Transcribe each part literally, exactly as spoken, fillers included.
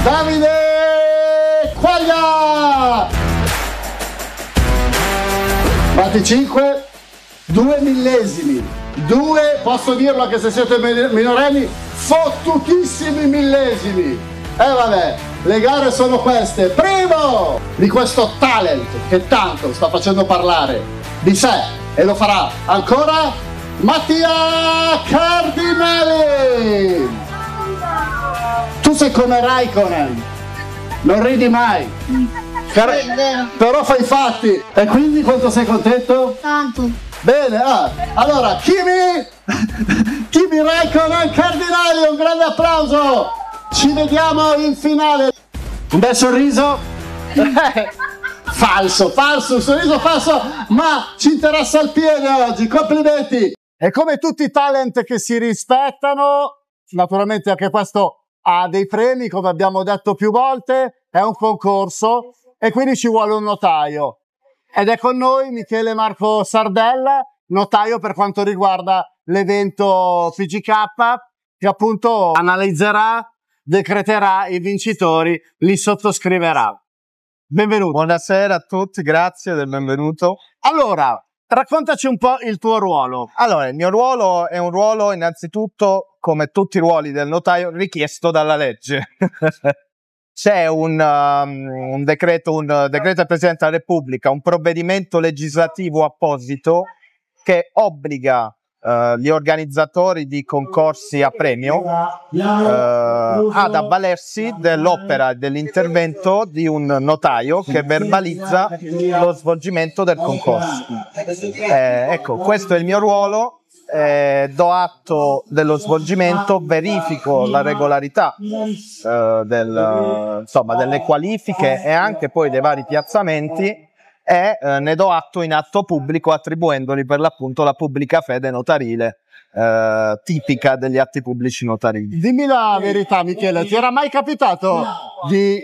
Davide Quaglia! Batti cinque, due millesimi, due, posso dirlo anche se siete minorenni, fottutissimi millesimi. E eh vabbè, le gare sono queste. Primo di questo talent che tanto sta facendo parlare di sé e lo farà ancora, Mattia Cardinali. Tu sei come Raikkonen, non ridi mai. Però fai i fatti. E quindi quanto sei contento? Tanto. Bene, ah, allora Kimi Kimi Raikkonen Cardinali, un grande applauso. Ci vediamo in finale. Un bel sorriso. Falso, falso, un sorriso falso, ma ci interessa il piede oggi. Complimenti. E come tutti i talent che si rispettano, naturalmente anche questo ha dei premi, come abbiamo detto più volte, è un concorso e quindi ci vuole un notaio. Ed è con noi Michele Marco Sardella, notaio per quanto riguarda l'evento P G K, che appunto analizzerà, decreterà i vincitori, li sottoscriverà. Benvenuto. Buonasera a tutti, grazie del benvenuto. Allora, raccontaci un po' il tuo ruolo. Allora, il mio ruolo è un ruolo innanzitutto, come tutti i ruoli del notaio, richiesto dalla legge. C'è un, um, un decreto, un decreto del Presidente della Repubblica, un provvedimento legislativo apposito che obbliga uh, gli organizzatori di concorsi a premio uh, ad avvalersi dell'opera e dell'intervento di un notaio che verbalizza lo svolgimento del concorso. Eh, ecco, questo è il mio ruolo. Eh, do atto dello svolgimento, verifico la regolarità eh, del, insomma, delle qualifiche e anche poi dei vari piazzamenti e eh, ne do atto in atto pubblico, attribuendoli per l'appunto la pubblica fede notarile eh, tipica degli atti pubblici notarili. Dimmi la verità, Michele, ti era mai capitato di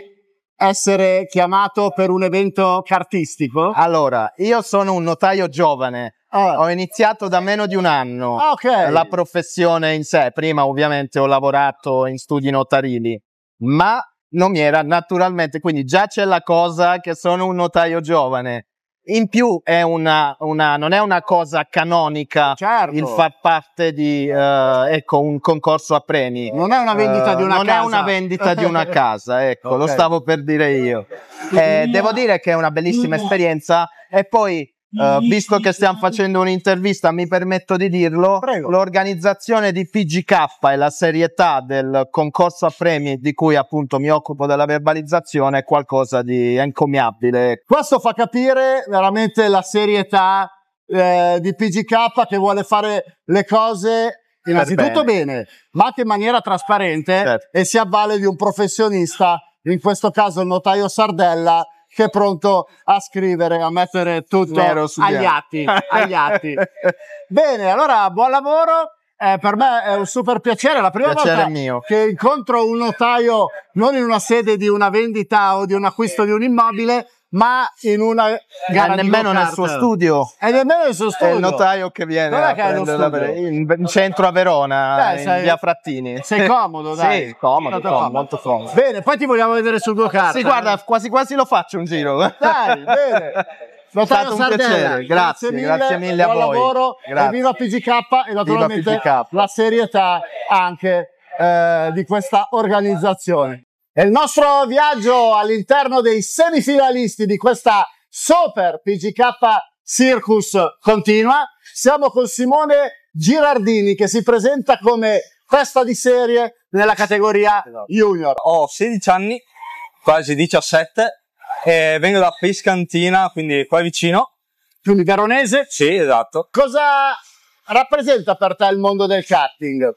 essere chiamato per un evento cartistico? Allora, io sono un notaio giovane. Ah. Ho iniziato da meno di un anno ah, okay. la professione in sé. Prima ovviamente ho lavorato in studi notarili, ma non mi era naturalmente, quindi già c'è la cosa che sono un notaio giovane. In più è una, una, non è una cosa canonica, certo, il far parte di uh, ecco, un concorso a premi. Non è una vendita uh, di una non casa. Non è una vendita di una casa, ecco, okay. Lo stavo per dire io. Eh, devo dire che è una bellissima esperienza e poi Uh, visto che stiamo facendo un'intervista, mi permetto di dirlo, l'organizzazione di P G K e la serietà del concorso a premi di cui appunto mi occupo della verbalizzazione è qualcosa di encomiabile. Questo fa capire veramente la serietà eh, di P G K, che vuole fare le cose innanzitutto bene. bene, ma anche in maniera trasparente, certo. E si avvale di un professionista, in questo caso il notaio Sardella, che è pronto a scrivere, a mettere tutto agli atti, agli atti. Bene, allora buon lavoro. Eh, per me è un super piacere, la prima piacere volta mio. che incontro un notaio non in una sede di una vendita o di un acquisto di un immobile, ma in una gara e nemmeno nel suo studio. E nemmeno nel suo studio. È il notaio che viene a che prendere in, in centro a Verona, Beh, in sei, via Frattini. Sei comodo, dai. Sì, comodo, comodo, molto comodo. Bene, poi ti vogliamo vedere sul go kart. Sì, guarda, quasi quasi lo faccio un giro. Dai, bene. È stato un Sardella, piacere, grazie, grazie mille, grazie mille a buon voi. lavoro, Grazie. E viva P G K e naturalmente P G K. La serietà anche eh, di questa organizzazione. E il nostro viaggio all'interno dei semifinalisti di questa Super P G K Circus continua. Siamo con Simone Girardini, che si presenta come testa di serie nella categoria Junior. Ho sedici anni, quasi diciassette. E vengo da Pescantina, quindi qua vicino. Quindi veronese? Sì, esatto. Cosa rappresenta per te il mondo del karting?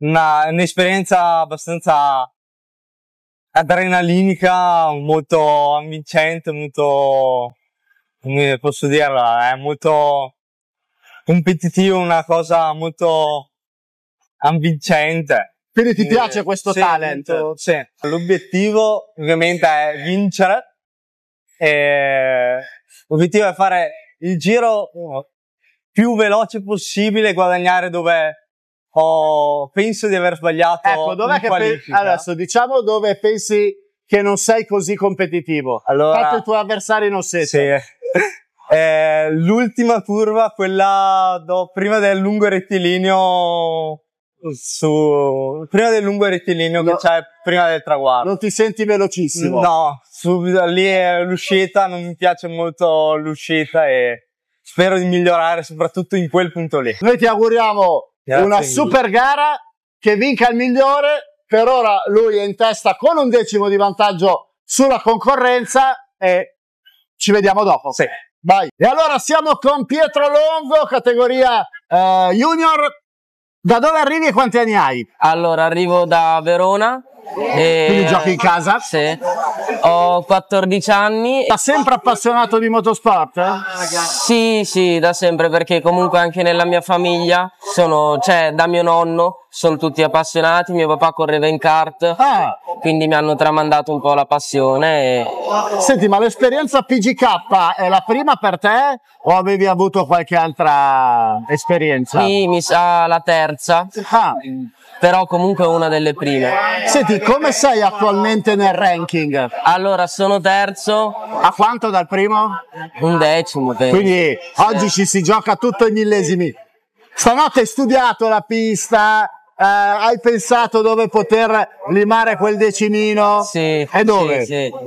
Un'esperienza abbastanza adrenalinica, molto avvincente, molto, come posso dirla, è molto competitivo, una cosa molto avvincente. Quindi ti piace questo sì, talent? Molto, sì. L'obiettivo ovviamente è vincere. E l'obiettivo è fare il giro più veloce possibile, guadagnare dove ho penso di aver sbagliato. Ecco, dov'è che pensi? Adesso diciamo dove pensi che non sei così competitivo? Allora, Tanto i tuoi avversari non siete. Sì. Eh, l'ultima curva, quella do, prima del lungo rettilineo, su, prima del lungo rettilineo No. che c'è prima del traguardo. Non ti senti velocissimo? No, subito lì è l'uscita, non mi piace molto l'uscita e spero di migliorare soprattutto in quel punto lì. Noi ti auguriamo Grazie una mille. super gara, che vinca il migliore. Per ora lui è in testa con un decimo di vantaggio sulla concorrenza e ci vediamo dopo. Sì. Vai. E allora siamo con Pietro Longo, categoria eh, junior. Da dove arrivi e quanti anni hai? Allora, arrivo da Verona. E... Quindi giochi in casa? Sì. Ho quattordici anni. Da sempre appassionato di motorsport? Eh? Sì, sì, da sempre, perché comunque anche nella mia famiglia sono, cioè, da mio nonno, sono tutti appassionati, mio papà correva in kart, Ah. quindi mi hanno tramandato un po' la passione. E... Senti, ma l'esperienza P G K è la prima per te o avevi avuto qualche altra esperienza? Sì, mi sa la terza, Ah. però comunque una delle prime. Senti, come sei attualmente nel ranking? Allora, sono terzo, A quanto dal primo? un decimo, penso. Quindi oggi ci si gioca tutto ai millesimi. Stanotte hai studiato la pista, eh, hai pensato dove poter limare quel decimino? Sì. E dove? Sì, sì.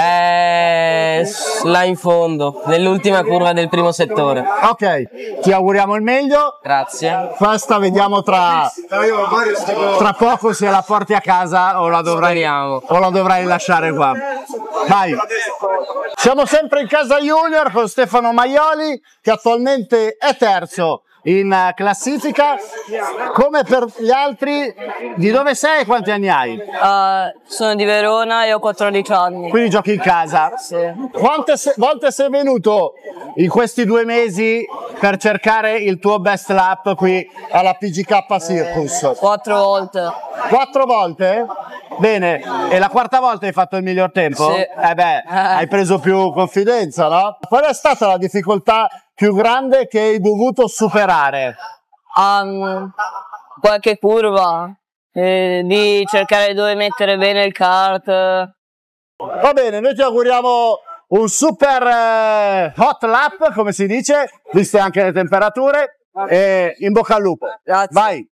Eh, là in fondo, nell'ultima curva del primo settore. Ok, ti auguriamo il meglio. Grazie. Questa vediamo tra, tra poco se la porti a casa o la dovrai, Speriamo. o la dovrai lasciare qua. Vai. Siamo sempre in casa junior con Stefano Maioli che attualmente è terzo in eh, classifica. Come per gli altri, di dove sei e quanti anni hai? Uh, sono di Verona e ho quattordici anni. Quindi giochi in casa. Sì. Quante se- volte sei venuto in questi due mesi per cercare il tuo best lap qui alla P G K Circus? Quattro volte. Quattro volte? Bene, e la quarta volta hai fatto il miglior tempo? Sì. Eh beh, hai preso più confidenza, no? Qual è stata la difficoltà più grande che hai dovuto superare? Um, qualche curva. Eh, di cercare dove mettere bene il kart. Va bene, noi ti auguriamo un super eh, hot lap, come si dice, viste anche le temperature, e in bocca al lupo. Grazie. Vai!